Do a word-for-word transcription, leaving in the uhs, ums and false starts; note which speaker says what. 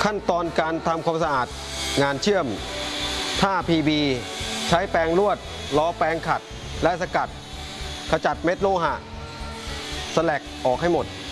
Speaker 1: ขั้นตอนการทำความสะอาดงานเชื่อมถ้า พี บี ใช้แปรงลวดล้อแปรงขัดและสกัดขจัดเม็ดโลหะสแลกออกให้หมด